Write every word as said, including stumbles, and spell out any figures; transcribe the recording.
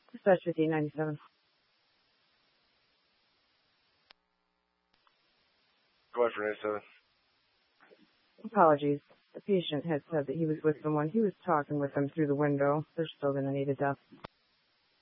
Dispatch fifteen ninety-seven. Go ahead for ninety-seven. Apologies. The patient had said that he was with someone. He was talking with them through the window. They're still going to need a death.